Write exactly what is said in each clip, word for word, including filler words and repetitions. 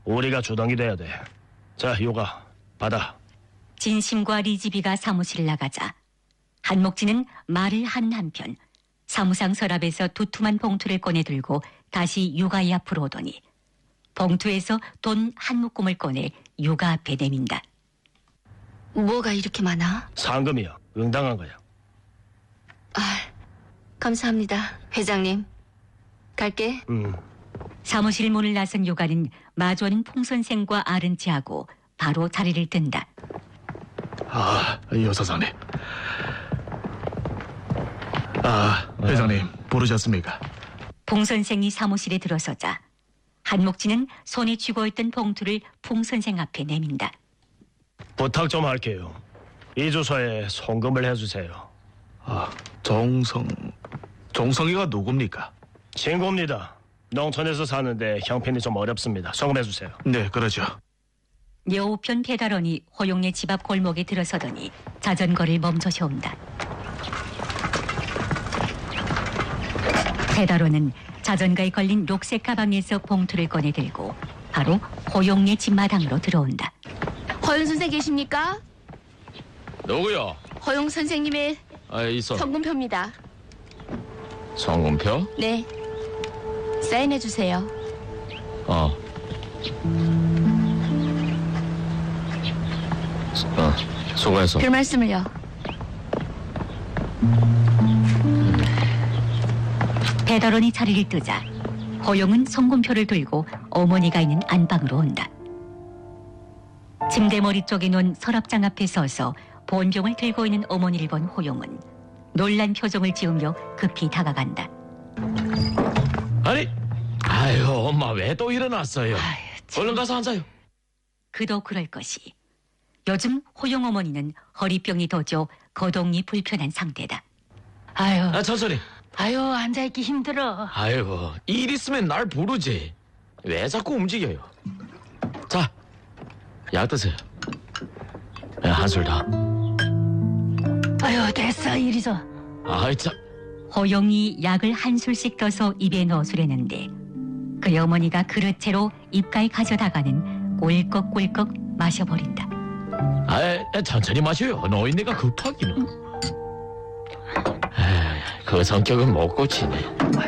우리가 주동이 돼야 돼. 자, 요가 받아. 진심과 리지비가 사무실을 나가자 한목진은 말을 하는 한편 사무상 서랍에서 두툼한 봉투를 꺼내 들고 다시 유가의 앞으로 오더니 봉투에서 돈 한 묶음을 꺼내 유가 앞에 내민다. 뭐가 이렇게 많아? 상금이야. 응당한 거야. 아, 감사합니다, 회장님. 갈게. 음. 사무실 문을 나선 유가는 마주오는 풍 선생과 아른치하고 바로 자리를 든다. 아, 여 사장님. 아, 회장님 부르셨습니까? 풍 선생이 사무실에 들어서자 한목진은 손에 쥐고 있던 봉투를 풍 선생 앞에 내민다. 부탁 좀 할게요. 이 주소에 송금을 해주세요. 아, 종성... 종성이가 누굽니까? 친구입니다. 농촌에서 사는데 형편이 좀 어렵습니다. 송금해주세요. 네, 그러죠. 여우편 배달원이 호용네 집 앞 골목에 들어서더니 자전거를 멈춰세운다. 배달원은 자전거에 걸린 녹색 가방에서 봉투를 꺼내 들고 바로 호용네 집 마당으로 들어온다. 허용 선생 계십니까? 누구요? 허용 선생님의 아, 있어. 성금표입니다. 성금표? 네. 사인해 주세요. 어. 어, 수고했어. 별 말씀을요. 배달원이 자리를 뜨자 호용은 성금표를 들고 어머니가 있는 안방으로 온다. 침대 머리 쪽에 놓은 서랍장 앞에 서서 본병을 들고 있는 어머니를 본 호용은 놀란 표정을 지으며 급히 다가간다. 아니, 아유, 엄마 왜 또 일어났어요? 얼른 가서 앉아요. 그도 그럴 것이. 요즘 호용 어머니는 허리병이 도져 거동이 불편한 상태다. 아유, 아, 천천히. 아유, 앉아있기 힘들어. 아이고, 일 있으면 날 부르지. 왜 자꾸 움직여요? 자, 약 드세요. 야, 한술 더. 아유, 됐어, 이리 줘. 아이, 참. 호용이 약을 한 술씩 떠서 입에 넣어주려는데 그 어머니가 그릇채로 입가에 가져다가는 꿀꺽꿀꺽 마셔버린다. 아, 천천히 마셔요. 노인네가 급하기는. 에이, 그 성격은 못 고치네.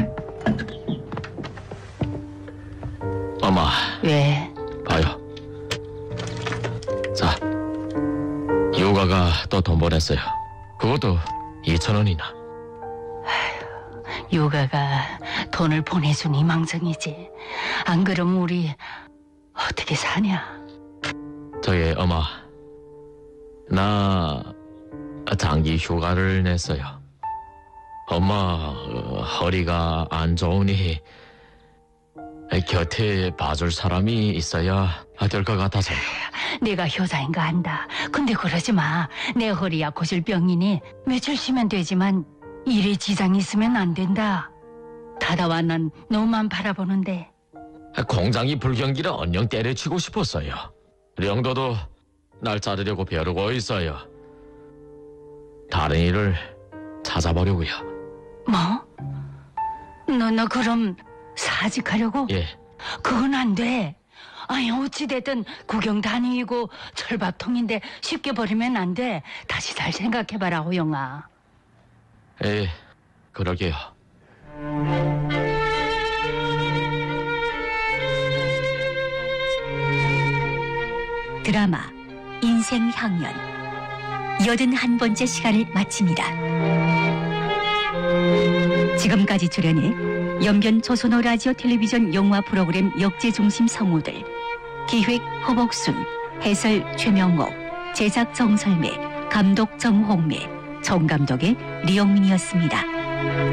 엄마, 왜? 봐요. 자, 유가가 또 돈 보냈어요. 그것도 이천 원이나. 유가가 돈을 보내주니 망정이지. 안 그러면 우리 어떻게 사냐? 저기 엄마, 나 장기 휴가를 냈어요. 엄마 어, 허리가 안 좋으니 곁에 봐줄 사람이 있어야 될 것 같아서요. 내가 효자인 거 안다. 근데 그러지 마. 내 허리야 고질병이니 며칠 쉬면 되지만 일에 지장이 있으면 안 된다. 다다와 난 너만 바라보는데. 공장이 불경기라 언영 때려치고 싶었어요. 령도도 날 자르려고 벼르고 있어요. 다른 일을 찾아보려고요. 뭐? 너, 너 그럼 사직하려고? 예. 그건 안 돼. 아니 어찌됐든 구경 다니고 철밥통인데 쉽게 버리면 안 돼. 다시 잘 생각해봐라 호영아. 예, 그러게요. 드라마 인생 향연 여든한 번째 시간을 마칩니다. 지금까지 출연해 연변 조선어 라디오 텔레비전 영화 프로그램 역제중심 성우들 기획 허복순, 해설 최명옥, 제작 정설매, 감독 정홍매, 총감독의 리영민이었습니다.